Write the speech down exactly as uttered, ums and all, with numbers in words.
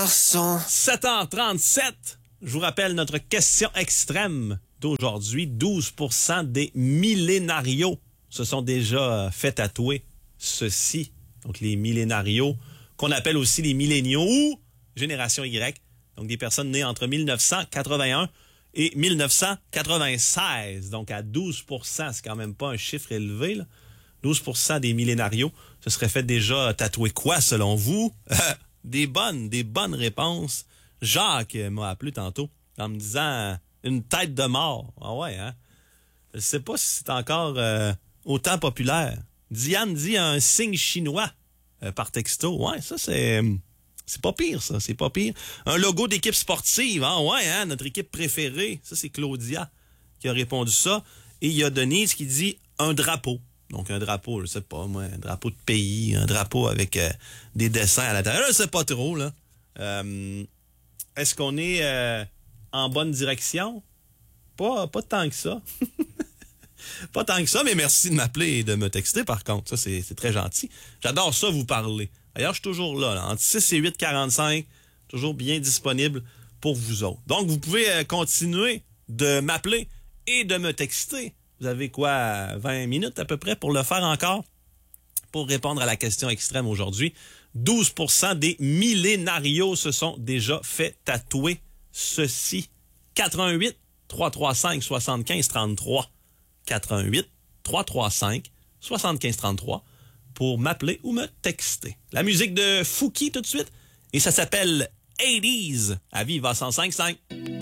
garçon. sept heures trente-sept. Je vous rappelle notre question extrême d'aujourd'hui. douze pour cent des millénarios se sont déjà fait tatouer ceci. Donc, les millénarios, qu'on appelle aussi les milléniaux ou génération Y. Donc, des personnes nées entre mille neuf cent quatre-vingt-un et mille neuf cent quatre-vingt-seize. Donc, à douze pour cent, c'est quand même pas un chiffre élevé, là. douze pour cent des millénarios se seraient fait déjà tatouer quoi, selon vous? Des bonnes, des bonnes réponses. Jacques m'a appelé tantôt en me disant une tête de mort. Ah ouais, hein? Je sais pas si c'est encore euh, autant populaire. Diane dit un signe chinois euh, par texto. Ouais, ça c'est c'est pas pire, ça. C'est pas pire. Un logo d'équipe sportive. Ah ouais, hein? Notre équipe préférée. Ça, c'est Claudia qui a répondu ça. Et il y a Denise qui dit un drapeau. Donc, un drapeau, je sais pas, moi, un drapeau de pays, un drapeau avec euh, des dessins à l'intérieur. Je sais pas trop, là. Euh, est-ce qu'on est euh, en bonne direction? Pas, pas tant que ça. Pas tant que ça, mais merci de m'appeler et de me texter, par contre. Ça, c'est, c'est très gentil. J'adore ça, vous parler. D'ailleurs, je suis toujours là, là, entre six et huit quarante-cinq, toujours bien disponible pour vous autres. Donc, vous pouvez euh, continuer de m'appeler et de me texter. Vous avez quoi, vingt minutes à peu près pour le faire encore? Pour répondre à la question extrême aujourd'hui, douze pour cent des millénarios se sont déjà fait tatouer ceci. quatre un huit, trois trois cinq, sept cinq trois trois. quatre un huit, trois trois cinq, sept cinq trois trois pour m'appeler ou me texter. La musique de Fouki tout de suite, et ça s'appelle eighties à Viva cent cinq virgule cinq.